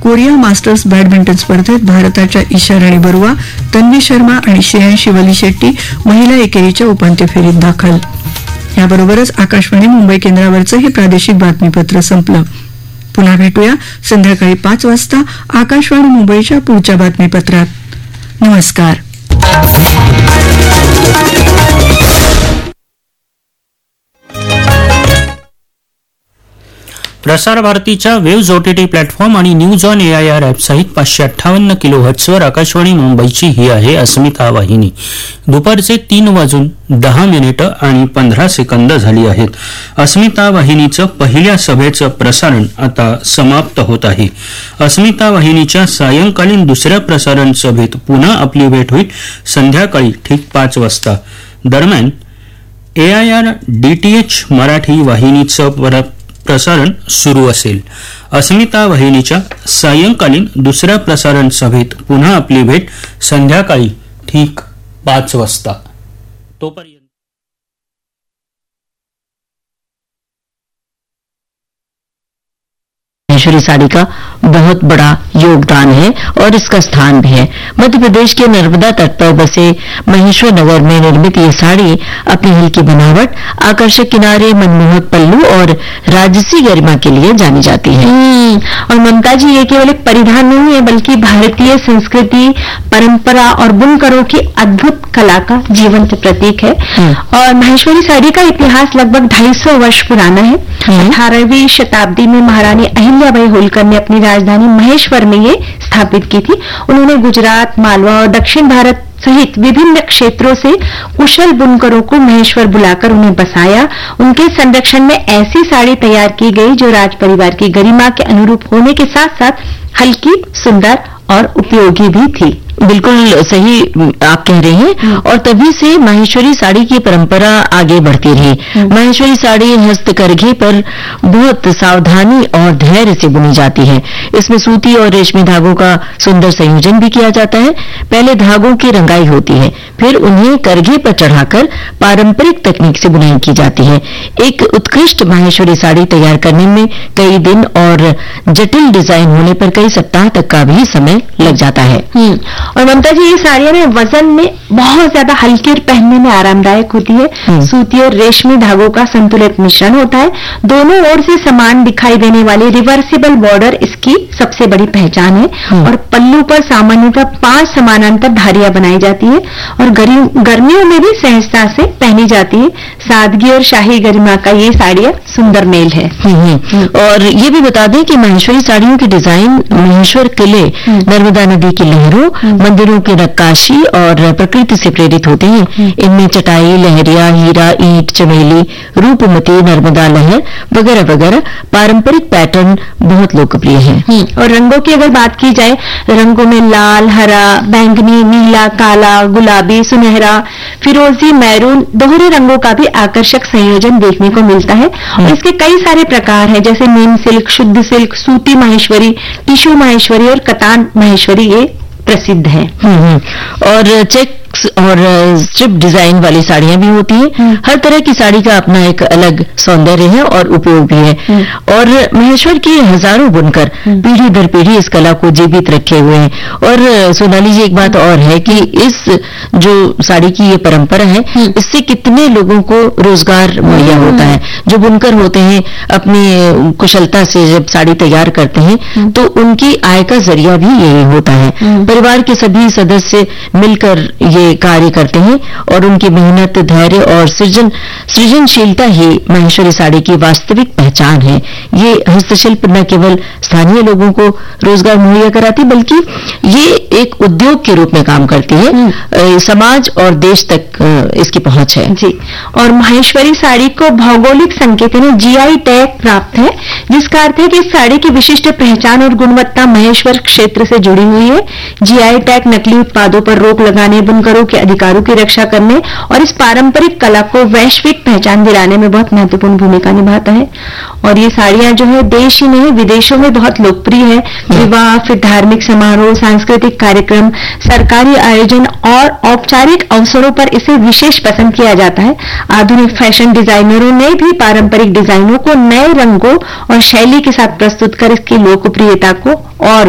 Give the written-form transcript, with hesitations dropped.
Korea masters badminton स्पर्धेत भारताच्या ईशा राणी बरुआ, तन्वी शर्मा आणि श्रेयांशी वली शेट्टी महिला एकेरीच्या उपांत्य फेरीत दाखल. याबरोबरच आकाशवाणी मुंबई केंद्रावरचं हे प्रादेशिक बातमीपत्र संपलं. पुन्हा भेटूया संध्याकाळी 5 वाजता आकाशवाणी मुंबईच्या पुढच्या बातमीपत्रात. नमस्कार. प्रसार भारतीच्या वेव्ज OTT प्लॅटफॉर्म आणि न्यूज ऑन AIR ॲप सहित 558 किलोहर्ट्झवर आकाशवाणी मुंबईची ही आहे अस्मिता वाहिनी. दुपारचे 3:10 आणि 15 सेकंद झाली आहेत. अस्मिता वाहिनीचं पहिल्या सभेचं प्रसारण आता समाप्त होत आहे. अस्मिता वाहिनीच्या सायंकालीन दुसऱ्या प्रसारण सभेत पुन्हा आपली भेट होईल संध्याकाळी ठीक 5 वाजता. दरम्यान AIR DTH मराठी वाहिनीचं प्रसारण सुरू असेल. अस्मिता वाहिनीच्या सायंकालीन दुसऱ्या प्रसारण सभेत पुन्हा आपली भेट संध्याकाळी ठीक 5 वाजता. तोपर्यंत महेश्वरी साड़ी का बहुत बड़ा योगदान है और इसका स्थान भी है. मध्य प्रदेश के नर्मदा तट पर बसे महेश्वर नगर में निर्मित ये साड़ी अपनी हल्की बनावट, आकर्षक किनारे, मनमोहक पल्लू और राजसी गरिमा के लिए जानी जाती है. और ममता जी, ये केवल एक परिधान नहीं है बल्कि भारतीय संस्कृति, परंपरा और बुनकरों की अद्भुत कला का जीवंत प्रतीक है. और महेश्वरी साड़ी का इतिहास लगभग 250 वर्ष पुराना है. 18वीं शताब्दी में महारानी अहिल्याबाई होलकर ने अपनी राजधानी महेश्वर में ये स्थापित की थी. उन्होंने गुजरात, मालवा और दक्षिण भारत सहित विभिन्न क्षेत्रों से कुशल बुनकरों को महेश्वर बुलाकर उन्हें बसाया. उनके संरक्षण में ऐसी साड़ी तैयार की गई जो राज परिवार की गरिमा के अनुरूप होने के साथ साथ हल्की, सुंदर और उपयोगी भी थी. बिल्कुल सही आप कह रहे हैं. और तभी से माहेश्वरी साड़ी की परंपरा आगे बढ़ती रही. माहेश्वरी साड़ी हस्तकरघे पर बहुत सावधानी और धैर्य से बुनी जाती है. इसमें सूती और रेशमी धागों का सुंदर संयोजन भी किया जाता है. पहले धागों की रंगाई होती है, फिर उन्हें करघे पर चढ़ाकर पारंपरिक तकनीक से बुनाई की जाती है. एक उत्कृष्ट माहेश्वरी साड़ी तैयार करने में कई दिन और जटिल डिजाइन होने पर कई सप्ताह तक का भी समय लग जाता है. और ममता जी, ये साड़ियां में वजन में बहुत ज्यादा हल्की और पहनने में आरामदायक होती है. सूती और रेशमी धागों का संतुलित मिश्रण होता है. दोनों ओर से समान दिखाई देने वाली रिवर्सिबल बॉर्डर इसकी सबसे बड़ी पहचान है. और पल्लू पर सामान्यतः 5 समानांतर धारियां बनाई जाती है और गर्मियों में भी सहजता से पहनी जाती है. सादगी और शाही गरिमा का ये साड़ियां सुंदर मेल है. और ये भी बता दें कि माहेश्वरी साड़ियों के डिजाइन महेश्वर किले, नर्मदा नदी की लहरों, मंदिरों की नक्काशी और प्रकृति से प्रेरित होते हैं. इनमें चटाई, लहरिया, हीरा, ईंट, चमेली, रूपमती, नर्मदा लहर वगैरह वगैरह पारंपरिक पैटर्न बहुत लोकप्रिय हैं. और रंगों की अगर बात की जाए, रंगों में लाल, हरा, बैंगनी, नीला, काला, गुलाबी, सुनहरा, फिरोजी, मैरून, दोहरे रंगों का भी आकर्षक संयोजन देखने को मिलता है. और इसके कई सारे प्रकार हैं, जैसे नीम सिल्क, शुद्ध सिल्क, सूती माहेश्वरी, टिश्यू माहेश्वरी और कतान माहेश्वरी ये प्रसिद्ध है. और चेक्स और स्ट्रिप डिजाइन वाली साड़ियां भी होती हैं. हर तरह की साड़ी का अपना एक अलग सौंदर्य है और उपयोग भी है. और महेश्वर के हजारों बुनकर पीढ़ी दर पीढ़ी इस कला को जीवित रखे हुए हैं. और सोनाली जी, एक बात और है कि इस जो साड़ी की ये परंपरा है, इससे कितने लोगों को रोजगार मुहैया होता है. जो बुनकर होते हैं अपनी कुशलता से जब साड़ी तैयार करते हैं तो उनकी आय का जरिया भी यही होता है. परिवार के सभी सदस्य मिलकर ये कार्य करते हैं और उनकी मेहनत, धैर्य और सृजनशीलता ही माहेश्वरी साड़ी की वास्तविक पहचान है. ये हस्तशिल्प न केवल स्थानीय लोगों को रोजगार मुहैया कराती बल्कि ये एक उद्योग के रूप में काम करती है. समाज और देश तक इसकी पहुंच है. जी. और माहेश्वरी साड़ी को भौगोलिक संकेत यानी GI टैग प्राप्त है, जिसका अर्थ है कि इस साड़ी की विशिष्ट पहचान और गुणवत्ता महेश्वर क्षेत्र से जुड़ी हुई है. GI टैग नकली उत्पादों पर रोक लगाने, बुनकरों के अधिकारों की रक्षा करने और इस पारंपरिक कला को वैश्विक पहचान दिलाने में बहुत महत्वपूर्ण भूमिका निभाता है. और ये साड़ियां जो है देश ही नहीं विदेशों में बहुत लोकप्रिय है. विवाह, फिर धार्मिक समारोह, सांस्कृतिक कार्यक्रम, सरकारी आयोजन और औपचारिक अवसरों पर इसे विशेष पसंद किया जाता है. आधुनिक फैशन डिजाइनरों ने भी पारंपरिक डिजाइनों को नए रंगों और शैली के साथ प्रस्तुत कर इसकी लोकप्रियता को और